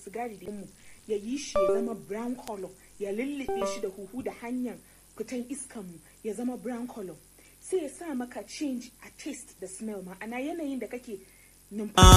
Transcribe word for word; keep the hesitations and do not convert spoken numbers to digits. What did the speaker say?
sigari da mu ya yi shi ya zama brown color, ya lullube shi da huhu da hanyar fitan iskan mu ya zama brown color, sai ya sa maka change a taste da smell, ma'ana yanayin da kake numfashi